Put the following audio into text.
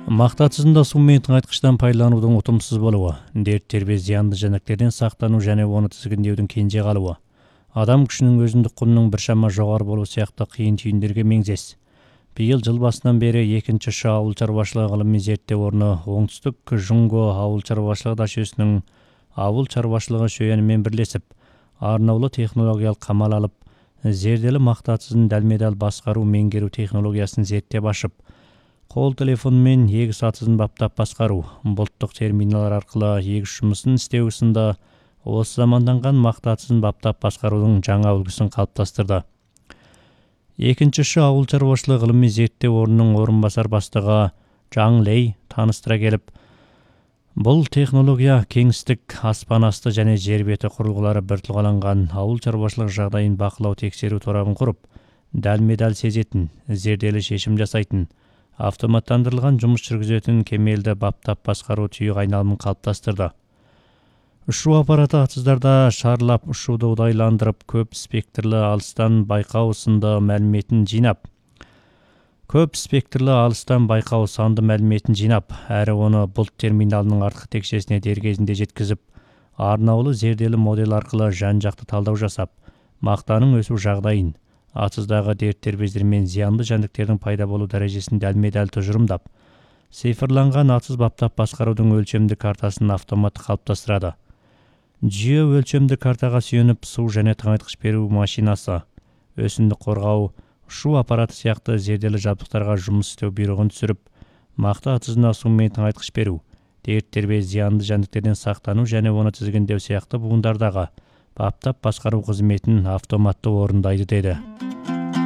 Мақта тұзында су мен тыңайтқыштан пайдаланудың ұтымсыз болуы, дерттер бе зиянды жәндіктерден сақтану және оны тізгіндеудің кенже қалуы, адам күшінің өзіндік құнының біршама жоғары болуы сияқты қиын түйіндерге меңзес. Биыл жыл басынан бері 2-ші ауыл шаруашылығы ғылыми зерттеу орны оңтүстік Жұңго ауыл шаруашылығы дашесінің ауыл шаруашылығы шөйенімен бірлесіп, арнаулы технологиялық қамал алып, зерделі мақта тұзын дәлме-дәл басқару меңгеру технологиясын зерттеп ашып, қол телефонмен егіс атызын баптап басқару, бұлттық терминалар арқылы егіс жұмысын істеу сынды осы заманданған мақта атызын баптап басқарудың жаңа үлгісін қалыптастырды. 2-ші ауыл шаруашылығы ғылыми зерттеу орнының орынбасар бастығы Жаң Лей таныстыра келіп, бұл технология кеңістік, аспан асты және жер беті құрылғылары біртұлғаланған ауыл шаруашылық жағдайын бақылау тексеру торабын құрып, дәлме-дәл сезетін, зерделі шешім жасайтын, автоматтандырылған жұмыс жүргізетін кемелді баптап басқару түйіқ айналымын қалыптастырды. Ұшу аппараты атыздарда шарлап ұшуды ұдайландырып, көп спектрлі алыстан байқау сынды мәліметін жинап, әрі оны бұлт терминалының артқы текшесіне дер кезінде жеткізіп, арнаулы зерделі модель арқылы жан-жақты талдау жасап, мақтаның өсу жағдайын, атыздағы дерттер бездер мен зиянды жәндіктердің пайда болу дәрежесін дәлме-дәл тұжырымдап, цифрланған атыз баптап басқарудың өлшемді картасын автоматты қалыптастырады. Жүйе өлшемді картаға сүйеніп, су және тыңайтқыш беру машинасы, өсімдік қорғау, ұшу аппараты сияқты зерделі жабдықтарға жұмыс істеу бұйрығын түсіріп, мақта атызына су мен тыңайтқыш беру, дерттер бе зиянды жәндіктерден сақтану және оны тізгіндеу сияқты буындардағы баптап басқару қызметін автоматты орындайды деді.